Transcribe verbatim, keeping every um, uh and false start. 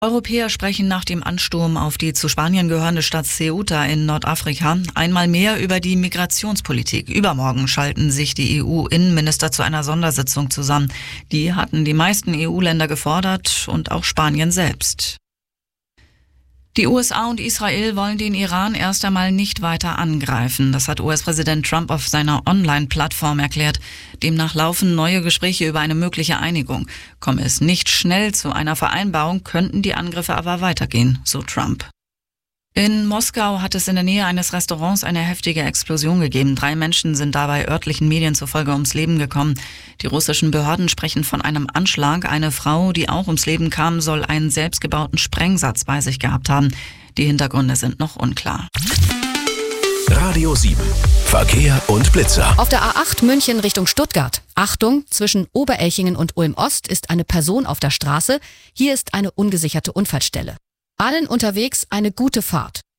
Europäer sprechen nach dem Ansturm auf die zu Spanien gehörende Stadt Ceuta in Nordafrika einmal mehr über die Migrationspolitik. Übermorgen schalten sich die E U-Innenminister zu einer Sondersitzung zusammen. Die hatten die meisten E U-Länder gefordert und auch Spanien selbst. Die U S A und Israel wollen den Iran erst einmal nicht weiter angreifen. Das hat U S-Präsident Trump auf seiner Online-Plattform erklärt. Demnach laufen neue Gespräche über eine mögliche Einigung. Komme es nicht schnell zu einer Vereinbarung, könnten die Angriffe aber weitergehen, so Trump. In Moskau hat es in der Nähe eines Restaurants eine heftige Explosion gegeben. Drei Menschen sind dabei örtlichen Medien zufolge ums Leben gekommen. Die russischen Behörden sprechen von einem Anschlag. Eine Frau, die auch ums Leben kam, soll einen selbstgebauten Sprengsatz bei sich gehabt haben. Die Hintergründe sind noch unklar. Radio sieben. Verkehr und Blitzer. Auf der A acht München Richtung Stuttgart. Achtung, zwischen Oberelchingen und Ulm-Ost ist eine Person auf der Straße. Hier ist eine ungesicherte Unfallstelle. Allen unterwegs eine gute Fahrt.